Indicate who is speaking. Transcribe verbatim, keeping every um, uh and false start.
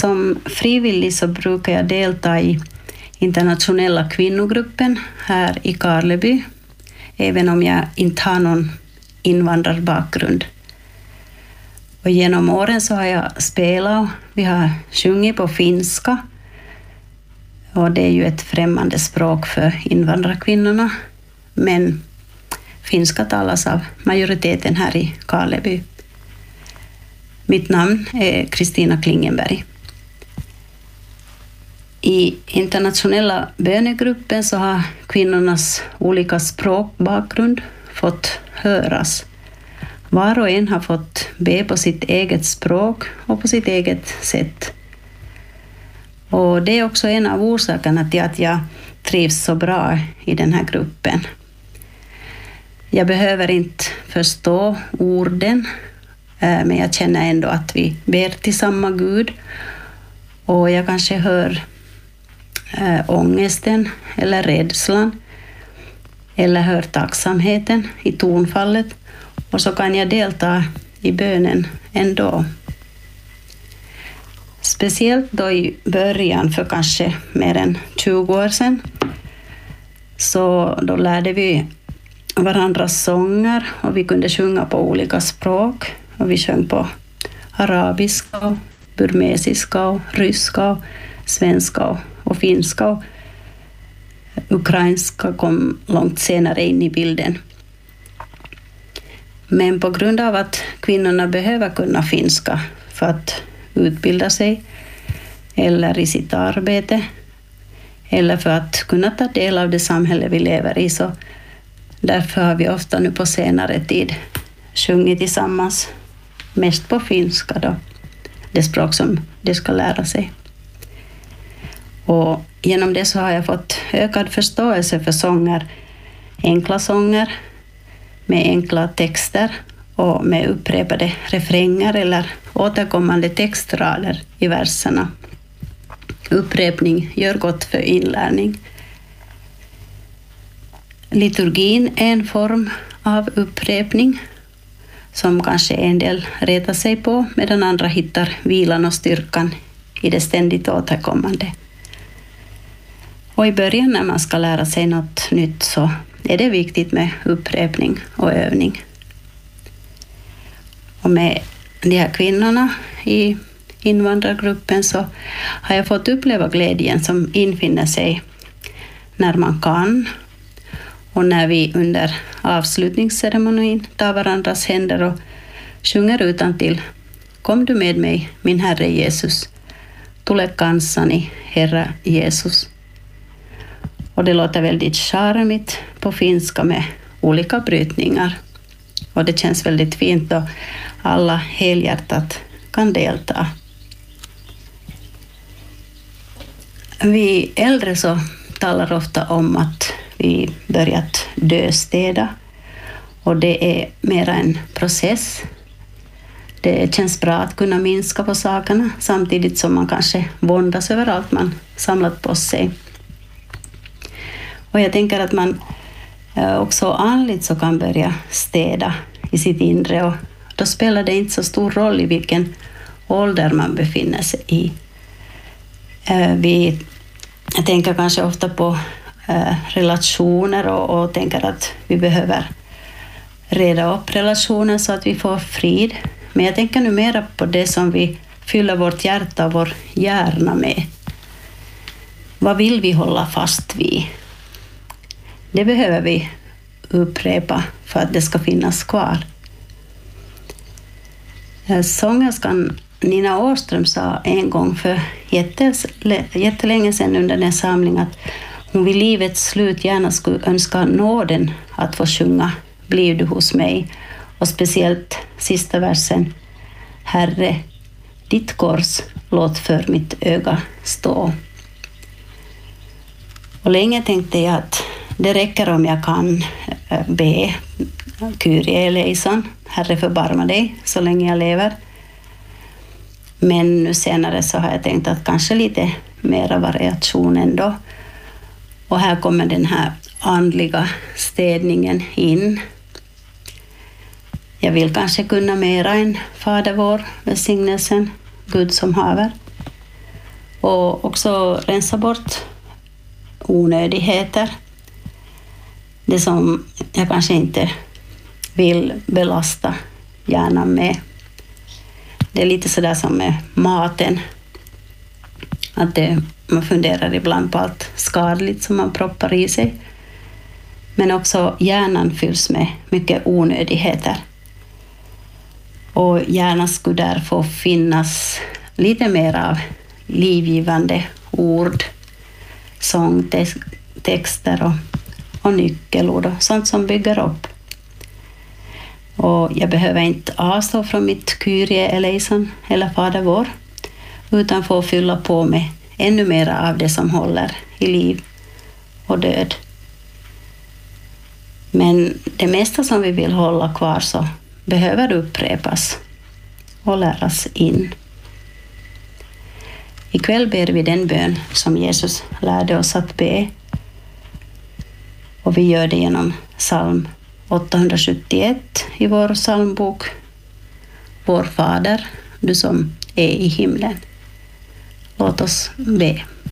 Speaker 1: Som frivillig så brukar jag delta i internationella kvinnogruppen här i Karleby, även om jag inte har någon invandrarbakgrund. Och genom åren så har jag spelat, vi har sjungit på finska, och det är ju ett främmande språk för invandrarkvinnorna, men finska talas av majoriteten här i Karleby. Mitt namn är Kristina Klingenberg. I internationella bönegruppen så har kvinnornas olika språkbakgrund fått höras. Var och en har fått be på sitt eget språk och på sitt eget sätt. Och det är också en av orsakerna till att jag trivs så bra i den här gruppen. Jag behöver inte förstå orden, men jag känner ändå att vi ber till samma Gud. Och jag kanske hör äh, ångesten eller rädslan, eller hör tacksamheten i tonfallet. Och så kan jag delta i bönen ändå. Speciellt då i början, för kanske mer än tjugo år sedan, så då lärde vi varandras sånger och vi kunde sjunga på olika språk. Och vi sjöng på arabiska, burmesiska, ryska, svenska och finska. Och ukrainska kom långt senare in i bilden. Men på grund av att kvinnorna behöver kunna finska för att utbilda sig eller i sitt arbete eller för att kunna ta del av det samhälle vi lever i, så därför har vi ofta nu på senare tid sjungit tillsammans, mest på finska då, det språk som de ska lära sig. Och genom det så har jag fått ökad förståelse för sånger, enkla sånger med enkla texter och med upprepade refränger eller återkommande textrader i verserna. Upprepning gör gott för inlärning. Liturgin är en form av upprepning som kanske en del retar sig på, medan andra hittar vilan och styrkan i det ständigt återkommande. Och i början när man ska lära sig något nytt så är det viktigt med upprepning och övning. Och med de här kvinnorna i invandrargruppen så har jag fått uppleva glädjen som infinner sig när man kan, och när vi under avslutningsceremonin tar varandras händer och sjunger utantill: Kom du med mig, min Herre Jesus, tule kanssani, Herra Jesus. Och det låter väldigt charmigt på finska med olika brytningar. Och det känns väldigt fint och alla helhjärtat kan delta. Vi äldre så talar ofta om att vi börjat döstäda, och det är mera en process. Det känns bra att kunna minska på sakerna samtidigt som man kanske våndas över allt man samlat på sig. Och jag tänker att man också andligt så kan börja städa i sitt inre, och då spelar det inte så stor roll i vilken ålder man befinner sig i. Vi tänker kanske ofta på relationer och, och tänker att vi behöver reda upp relationer så att vi får frid. Men jag tänker nu mera på det som vi fyller vårt hjärta och vår hjärna med. Vad vill vi hålla fast vid? Det behöver vi upprepa för att det ska finnas kvar. Sångerskan Nina Åström sa en gång för jättelänge sedan under den samling att hon vid livets slut gärna skulle önska nåden att få sjunga Bliv du hos mig, och speciellt sista versen: Herre, ditt kors låt för mitt öga stå. Och länge tänkte jag att det räcker om jag kan be Kyrie eleison, Herre förbarma dig, så länge jag lever. Men nu senare så har jag tänkt att kanske lite mera variation ändå. Och här kommer den här andliga städningen in. Jag vill kanske kunna mera än Fader vår, välsignelsen, Gud som haver. Och också rensa bort onödigheter. Det som jag kanske inte vill belasta hjärnan med. Det är lite sådär som med maten. Att det, man funderar ibland på allt skadligt som man proppar i sig. Men också hjärnan fylls med mycket onödigheter. Och gärna skulle där få finnas lite mer av livgivande ord, sångtexter och, och nyckelord och sånt som bygger upp. Och jag behöver inte avstå från mitt Kyrie eleison eller Fader vår, utan få fylla på med ännu mer av det som håller i liv och död. Men det mesta som vi vill hålla kvar så behöver upprepas och läras in. Ikväll ber vi den bön som Jesus lärde oss att be. Och vi gör det genom psalm åttahundrasjuttioett i vår psalmbok. Vår Fader, du som är i himlen. Låt oss be.